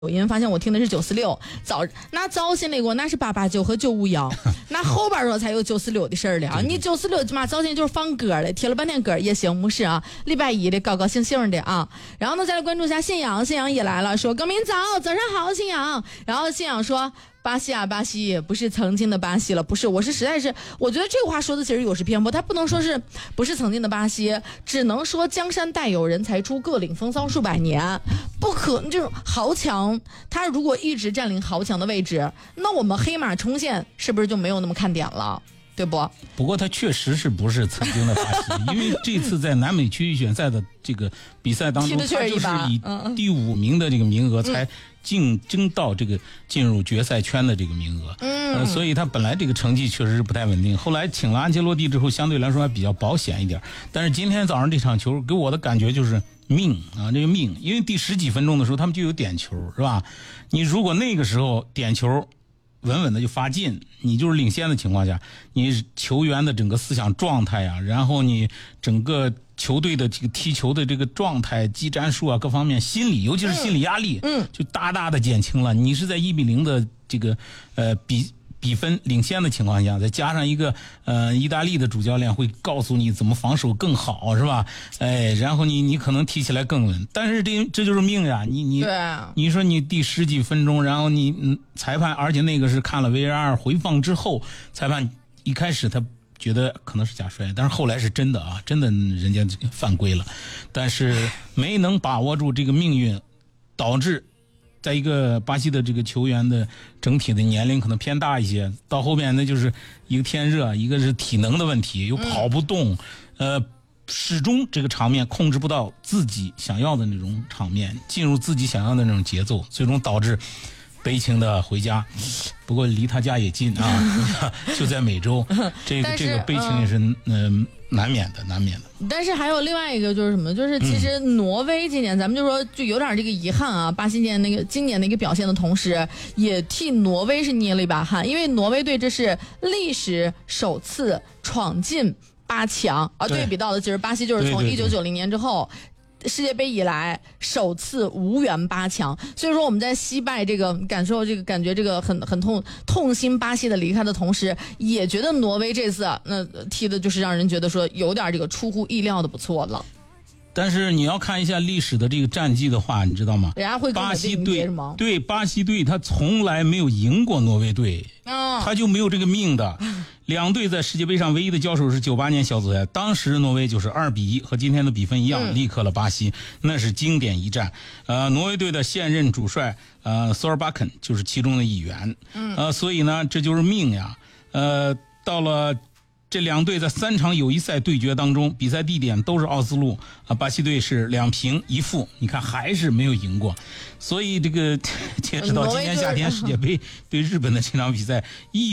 抖音发现我听的是946，那早先那个那是889和951，那后边儿才有946的事儿了啊！你946嘛，早先就是放歌的，贴了半天歌也行，没事啊。礼拜一的高高兴兴的啊。然后呢，再来关注一下信阳，信阳也来了，说革命早上好，信阳。然后信阳说。巴西啊，巴西不是曾经的巴西了，不是，我是实在是，我觉得这个话说的其实有失偏颇，他不能说是不是曾经的巴西，只能说江山代有人才出，各领风骚数百年，不可这种豪强，他如果一直占领豪强的位置，那我们黑马冲线是不是就没有那么看点了？对不？ 不过他确实是不是曾经的巴西，因为这次在南美区预选赛的这个比赛当中，他就是以第5名的这个名额才竞争到这个进入决赛圈的这个名额，所以他本来这个成绩确实是不太稳定。后来请了安切洛蒂之后，相对来说还比较保险一点。但是今天早上这场球给我的感觉就是命啊，这个命，因为第10几分钟的时候他们就有点球，是吧？你如果那个时候点球稳稳的就发进，你就是领先的情况下，你球员的整个思想状态啊，然后你整个球队的这个踢球的这个状态、技战术啊，各方面心理，尤其是心理压力，就大大的减轻了。你是在1-0的这个比分领先的情况下，再加上一个意大利的主教练会告诉你怎么防守更好，是吧？哎，然后你可能踢起来更稳。但是这就是命呀！你说你第10几分钟，然后你裁判，而且那个是看了 VAR 回放之后，裁判一开始他觉得可能是假摔，但是后来是真的啊，真的人家犯规了，但是没能把握住这个命运，导致。在一个巴西的这个球员的整体的年龄可能偏大一些，到后面那就是一个天热，一个是体能的问题，又跑不动，始终这个场面控制不到自己想要的那种场面，进入自己想要的那种节奏，最终导致悲情的回家。不过离他家也近啊，就在美洲，这个悲情也是难免的。 但是还有另外一个就是什么？就是其实挪威今年咱们就说就有点这个遗憾啊，巴西今年的一个表现的同时，也替挪威是捏了一把汗，因为挪威队这是历史首次闯进8强啊，对比到的其实巴西就是从1990年之后。世界杯以来首次无缘8强，所以说我们在惜败这个感受这个感觉这个很痛心巴西的离开的同时，也觉得挪威这次那踢的就是让人觉得说有点这个出乎意料的不错了。 但是你要看一下历史的这个战绩的话，你知道吗？ 人家会巴西队对巴西队他从来没有赢过挪威队，他就没有这个命的。两队在世界杯上唯一的交手是98年小组赛，当时挪威就是2-1，和今天的比分一样，力克了巴西，那是经典一战。挪威队的现任主帅索尔巴肯就是其中的一员。所以呢，这就是命呀。到了这两队在3场友谊赛对决当中，比赛地点都是奥斯陆啊，巴西队是2平1负，你看还是没有赢过。所以这个截止到今年夏天世界杯对日本的这场比赛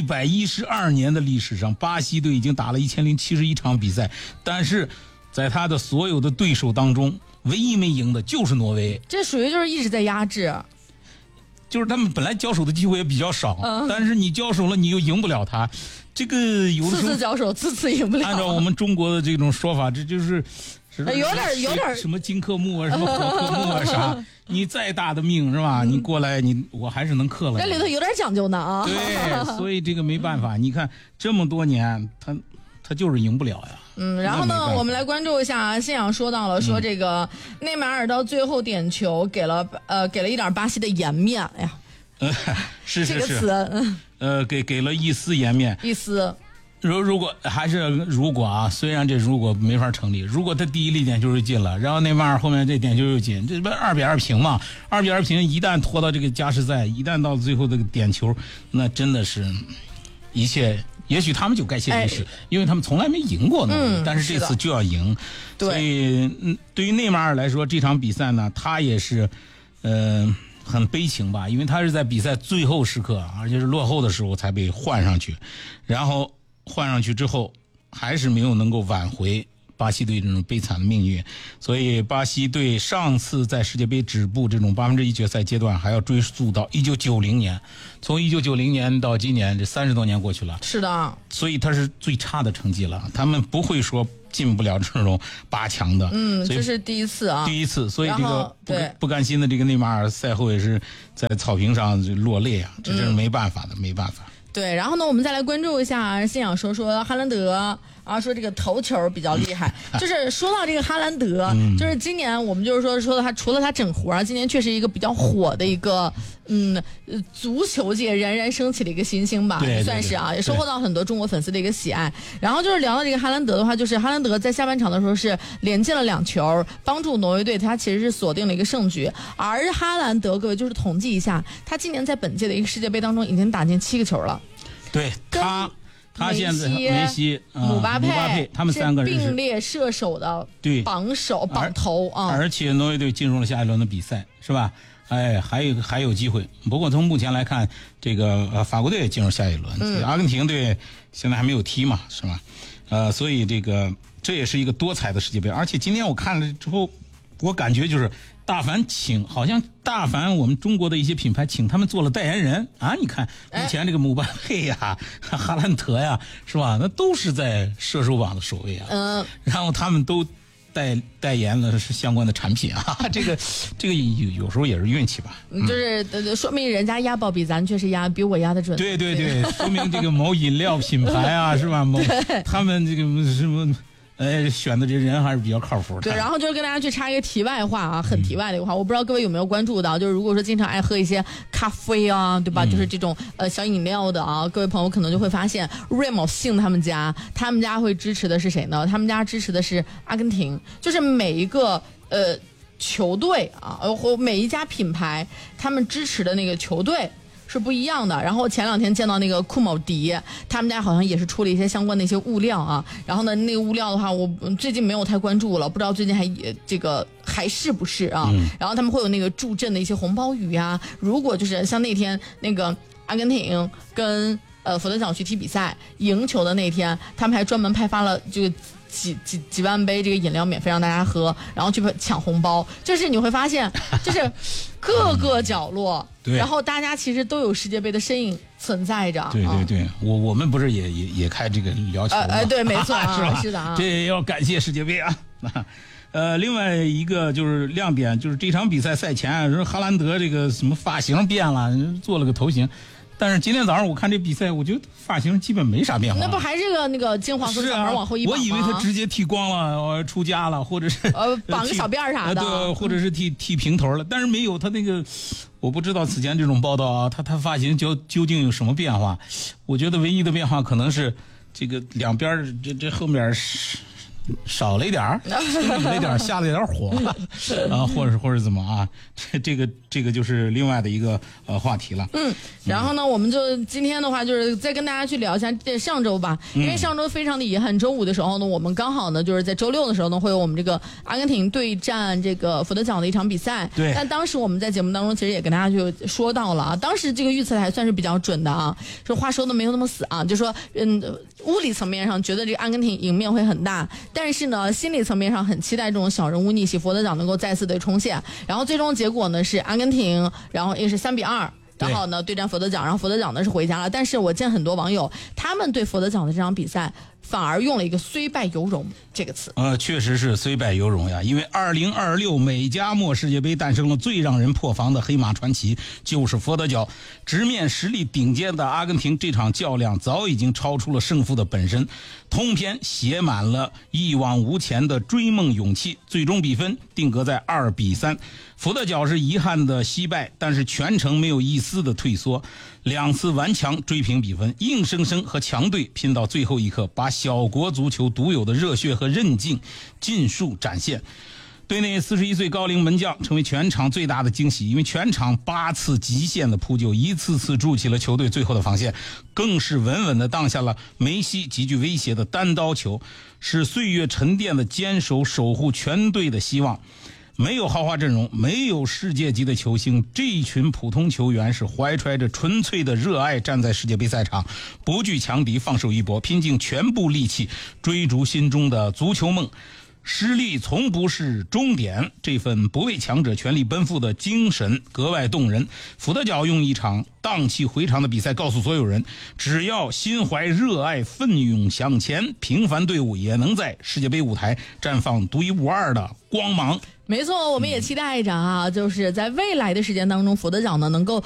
，112年的历史上，巴西队已经打了1071场比赛，但是在他的所有的对手当中，唯一没赢的就是挪威。 这属于就是一直在压制。 就是他们本来交手的机会也比较少，但是你交手了，你又赢不了他。这个有的时候次交手，次赢不了。 按照我们中国的这种说法，这就是有点什么金克木啊，什么火克木啊啥。你再大的命是吧？你过来，我还是能克了。 这里头有点讲究呢啊。 对，所以这个没办法。你看这么多年，他就是赢不了呀。 然后呢，我们来关注一下啊，信仰说到了，说这个内马尔到最后点球给了一点巴西的颜面，哎呀， 是这个词， 给了一丝颜面， 一丝。 如果啊，虽然这如果没法成立，如果他第一粒点球就进了，然后内马尔后面这点球又进，这不2-2平嘛？2-2平一旦拖到这个加时赛，一旦到最后这个点球，那真的是一切。也许他们就该谢历史，因为他们从来没赢过呢，但是这次就要赢。所以对于内马尔来说，这场比赛呢，他也是很悲情吧，因为他是在比赛最后时刻，而且是落后的时候才被换上去，然后换上去之后还是没有能够挽回巴西队这种悲惨的命运，所以巴西队上次在世界杯止步这种1/8决赛阶段，还要追溯到1990年。从1990年到今年，这30多年过去了。 是的， 所以他是最差的成绩了，他们不会说进不了这种8强的。 这是第一次啊， 第一次，所以这个不甘心的这个内马尔赛后也是在草坪上落泪啊，这真是没办法的，没办法。 对，然后呢，我们再来关注一下，信仰说哈兰德啊，说这个头球比较厉害。就是说到这个哈兰德，就是今年我们就是说他除了他整活，今年确实一个比较火的一个足球界冉冉升起的一个新星吧，算是啊，也收获到很多中国粉丝的一个喜爱。然后就是聊到这个哈兰德的话，就是哈兰德在下半场的时候是连进了2球，帮助挪威队他其实是锁定了一个胜局。而哈兰德各位就是统计一下，他今年在本届的一个世界杯当中已经打进7个球了。 对他现在梅西、 姆巴佩他们3个人并列射手的榜头啊， 而且挪威队进入了下一轮的比赛，是吧？哎，还有机会。不过从目前来看，这个法国队进入下一轮，阿根廷队现在还没有踢嘛，是吧？所以这也是一个多彩的世界杯。而且今天我看了之后，我感觉就是好像大凡我们中国的一些品牌请他们做了代言人啊！你看目前这个姆巴佩呀、哈兰德呀，是吧？那都是在射手榜的首位啊。然后他们都代言了是相关的产品啊。这个有时候也是运气吧。 就是说明人家押宝比咱确实比我押的准。 对，说明这个某饮料品牌啊，是吧？他们这个什么。选的这人还是比较靠谱的。 对，然后就是跟大家去插一个题外话啊，很题外的一个话，我不知道各位有没有关注到，就是如果说经常爱喝一些咖啡啊，对吧？就是这种小饮料的啊，各位朋友可能就会发现，瑞某信他们家会支持的是谁呢？他们家支持的是阿根廷，就是每一个球队啊，或每一家品牌，他们支持的那个球队是不一样的。然后前2天见到那个库某迪，他们家好像也是出了一些相关的一些物料啊。然后呢，那个物料的话，我最近没有太关注了，不知道最近还是不是啊？然后他们会有那个助阵的一些红包雨呀。如果就是像那天那个阿根廷跟佛得角去踢比赛赢球的那天，他们还专门派发了这个几万杯这个饮料免费让大家喝，然后去抢红包。就是你会发现，就是各个角落，然后大家其实都有世界杯的身影存在着。 对，我们不是也开这个聊球吗？ 对，没错啊，是的啊， 这也要感谢世界杯啊。另外一个就是亮点，就是这场比赛赛前，说哈兰德这个什么发型变了，做了个头型。但是今天早上我看这比赛，我觉得发型基本没啥变化。 那不还是那个金黄色小孩往后一绑吗？ 我以为他直接剃光了，出家了，或者是绑个小辫啥的， 对，或者是剃平头了。但是没有他那个，我不知道此前这种报道啊，他发型究竟有什么变化？我觉得唯一的变化可能是这个两边这后面少了一点儿，下了一点火啊，或者怎么啊？这个就是另外的一个话题了。 然后呢，我们就今天的话，就是再跟大家去聊一下这上周吧，因为上周非常的遗憾，周5的时候呢，我们刚好呢就是在周6的时候呢，会有我们这个阿根廷对战这个佛得角的一场比赛。 对。 但当时我们在节目当中其实也跟大家就说到了啊，当时这个预测还算是比较准的啊，说话说的没有那么死啊，就说物理层面上觉得这个阿根廷赢面会很大。但是呢，心理层面上很期待这种小人物逆袭，佛得角能够再次的冲线。然后最终结果呢是阿根廷，然后也是3-2。然后呢，对战佛得角，然后佛得角呢是回家了。但是我见很多网友，他们对佛得角的这场比赛反而用了一个虽败犹荣这个词。 确实是虽败犹荣呀，因为2026美加墨世界杯诞生了最让人破防的黑马传奇，就是佛得角。直面实力顶尖的阿根廷，这场较量早已经超出了胜负的本身，通篇写满了一往无前的追梦勇气。最终比分定格在2-3。佛得角是遗憾的惜败，但是全程没有一丝的退缩，2次顽强追平比分，硬生生和强队拼到最后一刻，把小国足球独有的热血和韧劲尽数展现。队内41岁高龄门将成为全场最大的惊喜，因为全场8次极限的扑救，一次次筑起了球队最后的防线，更是稳稳地当下了梅西极具威胁的单刀球，是岁月沉淀的坚守守护全队的希望。 没有豪华阵容，没有世界级的球星，这一群普通球员是怀揣着纯粹的热爱站在世界杯赛场，不惧强敌，放手一搏，拼尽全部力气追逐心中的足球梦。失利从不是终点，这份不为强者全力奔赴的精神格外动人。福德角用一场荡气回肠的比赛告诉所有人，只要心怀热爱，奋勇向前，平凡队伍也能在世界杯舞台绽放独一无二的光芒。 没错，我们也期待着啊，就是在未来的时间当中，福德角呢能够